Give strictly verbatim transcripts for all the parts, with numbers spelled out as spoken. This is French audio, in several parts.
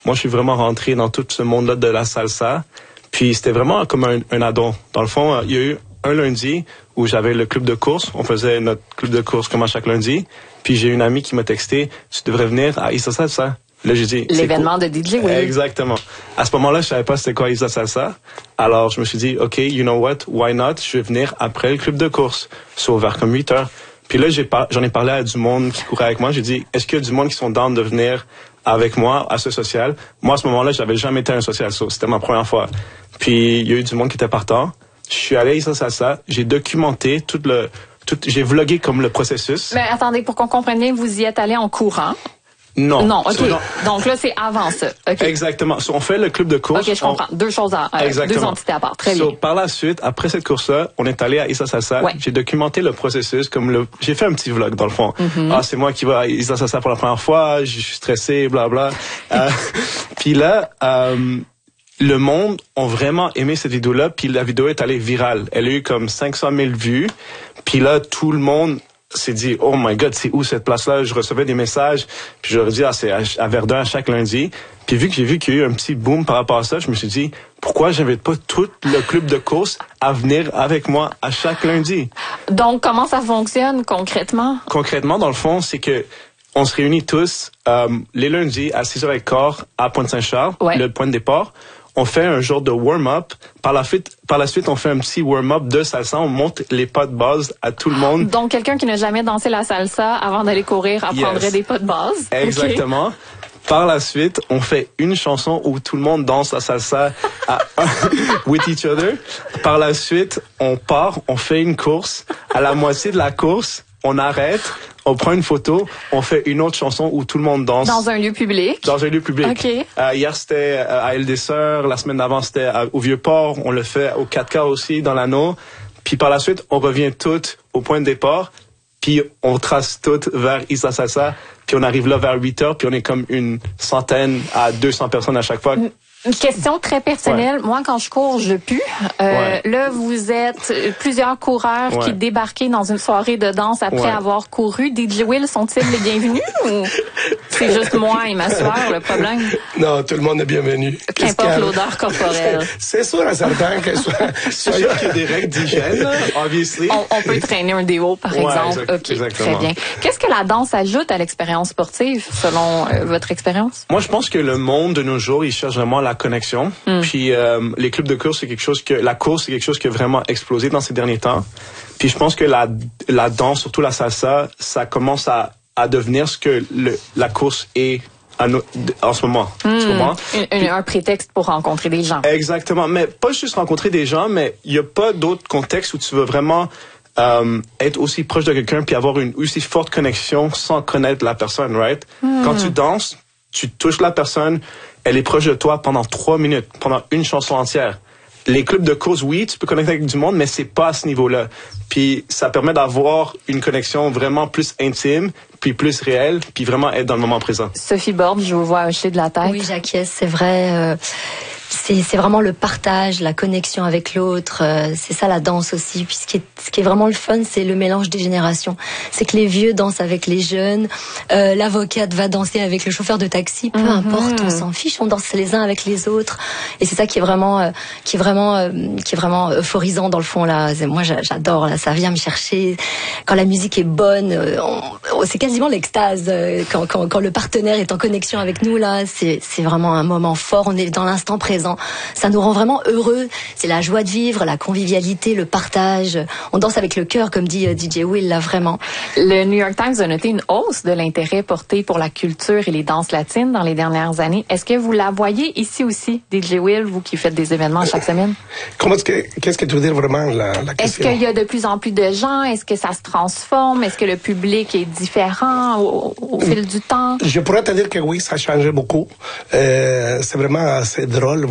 moi, je suis vraiment rentré dans tout ce monde-là de la salsa. Puis c'était vraiment comme un, un addon. Dans le fond, il y a eu un lundi où j'avais le club de course. On faisait notre club de course comme à chaque lundi. Puis j'ai une amie qui m'a texté, tu devrais venir à Isa Salsa. Là, j'ai dit, l'événement cool. de D J Will. Exactement. À ce moment-là, je savais pas c'était quoi Isa Salsa. Alors, je me suis dit, OK, you know what, why not? Je vais venir après le club de course. C'est vers comme huit heures. Puis là, j'ai par... j'en ai parlé à du monde qui courait avec moi. J'ai dit, est-ce qu'il y a du monde qui sont down de venir avec moi à ce social? Moi, à ce moment-là, j'avais jamais été à un social, so c'était ma première fois. Puis, il y a eu du monde qui était partant. Je suis allé à Isa Salsa. J'ai documenté tout le, tout, j'ai vlogué comme le processus. Mais attendez, pour qu'on comprenne bien, vous y êtes allé en courant? Non. Non, OK. So, donc là, c'est avant ça. Okay. Exactement. So, on fait le club de course. OK, je comprends. On... Deux choses à... Euh, deux entités à part. Très so, bien. Par la suite, après cette course-là, on est allé à Isa Salsa. Ouais. J'ai documenté le processus comme le... J'ai fait un petit vlog, dans le fond. Mm-hmm. Ah, c'est moi qui vais à Isa Salsa pour la première fois. Je suis stressé, blabla. euh, puis là... Euh, le monde a vraiment aimé cette vidéo-là, puis la vidéo est allée virale. Elle a eu comme cinq cent mille vues, puis là, tout le monde s'est dit, oh my God, c'est où cette place-là? Je recevais des messages, puis je leur dis, ah, c'est à Verdun à chaque lundi. Puis vu que j'ai vu qu'il y a eu un petit boom par rapport à ça, je me suis dit, pourquoi j'invite pas tout le club de course à venir avec moi à chaque lundi? Donc, comment ça fonctionne concrètement? Concrètement, dans le fond, c'est que on se réunit tous euh, les lundis à six heures quinze à Pointe-Saint-Charles, ouais. le point de départ. On fait un genre de warm-up. Par la suite, par la suite, on fait un petit warm-up de salsa. On monte les pas de base à tout le monde. Donc, quelqu'un qui n'a jamais dansé la salsa avant d'aller courir apprendrait yes. des pas de base. Exactement. Okay. Par la suite, on fait une chanson où tout le monde danse la salsa à, with each other. Par la suite, on part, on fait une course. À la moitié de la course, on arrête. On prend une photo, on fait une autre chanson où tout le monde danse. Dans un lieu public? Dans un lieu public. OK. Euh, hier, c'était à Île des Sœurs. La semaine d'avant, c'était à, au Vieux-Port. On le fait au quatre K aussi, dans l'anneau. Puis par la suite, on revient toutes au point de départ. Puis on trace toutes vers Isa Salsa. Puis on arrive là vers huit heures. Puis on est comme une centaine à deux cents personnes à chaque fois. Une question très personnelle. Ouais. Moi, quand je cours, je pue. Euh, ouais. Là, vous êtes plusieurs coureurs ouais. qui débarquent dans une soirée de danse après ouais. avoir couru. D J Will, sont-ils les bienvenus ou c'est juste moi et ma sueur le problème? Non, tout le monde est bienvenu. Qu'importe l'odeur corporelle. C'est sûr et certain que soit... C'est sûr qu'il y a des règles d'hygiène, obviously. On, on peut traîner un déo, par ouais, exemple. Exact, OK, exactement. très bien. Qu'est-ce que la danse ajoute à l'expérience sportive, selon euh, votre expérience? Moi, je pense que le monde de nos jours, il cherche vraiment la connexion. Mm. Puis euh, les clubs de course, c'est quelque chose que la course, c'est quelque chose qui a vraiment explosé dans ces derniers temps. Puis je pense que la la danse, surtout la salsa, ça commence à à devenir ce que le, la course est à no, en ce moment. Mm. Ce moment. Un, Puis, un prétexte pour rencontrer des gens. Exactement, mais pas juste rencontrer des gens, mais il y a pas d'autre contexte où tu veux vraiment euh, être aussi proche de quelqu'un puis avoir une aussi forte connexion sans connaître la personne, right? Mm. Quand tu danses, tu touches la personne. Elle est proche de toi pendant trois minutes, pendant une chanson entière. Les clubs de course, oui, tu peux connecter avec du monde, mais c'est pas à ce niveau-là. Puis ça permet d'avoir une connexion vraiment plus intime, puis plus réelle, puis vraiment être dans le moment présent. Sophie Borde, je vous vois hocher de la tête. Oui, j'acquiesce, c'est vrai. Euh, c'est, c'est vraiment le partage, la connexion avec l'autre. Euh, c'est ça la danse aussi. Puis ce qui est, ce qui est vraiment le fun, c'est le mélange des générations. C'est que les vieux dansent avec les jeunes. Euh, l'avocate va danser avec le chauffeur de taxi. Peu mm-hmm. importe, on s'en fiche. On danse les uns avec les autres. Et c'est ça qui est vraiment, euh, qui est vraiment, euh, qui est vraiment euphorisant dans le fond là. C'est, moi, j'adore là. Ça vient me chercher. Quand la musique est bonne, euh, on, c'est quasiment l'extase. Euh, quand, quand, quand le partenaire est en connexion avec nous là, c'est, c'est vraiment un moment fort. On est dans l'instant présent. Ça nous rend vraiment heureux. C'est la joie de vivre, la convivialité, le partage. On danse avec le cœur, comme dit D J Will, là, vraiment. Le New York Times a noté une hausse de l'intérêt porté pour la culture et les danses latines dans les dernières années. Est-ce que vous la voyez ici aussi, D J Will, vous qui faites des événements chaque semaine? Comment est-ce que, qu'est-ce que tu veux dire vraiment, la, la question? Est-ce qu'il y a de plus en plus de gens? Est-ce que ça se transforme? Est-ce que le public est différent au, au fil du temps? Je pourrais te dire que oui, ça a changé beaucoup. Euh, c'est vraiment assez drôle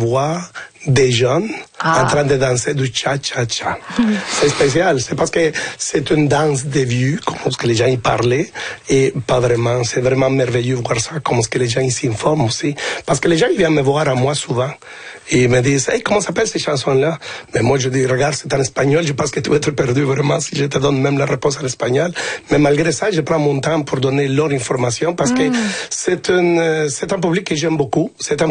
voir des jeunes ah. en train de danser du cha-cha-cha. C'est spécial, c'est parce que c'est une danse des vieux, comme ce que les gens y parlaient, et pas vraiment, c'est vraiment merveilleux de voir ça, comme ce que les gens y s'informent aussi. Parce que les gens ils viennent me voir à moi souvent, et ils me disent, hey, comment s'appellent ces chansons-là? Mais moi, je dis, regarde, c'est en espagnol, je pense que tu vas être perdu vraiment si je te donne même la réponse en espagnol. Mais malgré ça, je prends mon temps pour donner leur information, parce mm. que c'est un, c'est un public que j'aime beaucoup, c'est un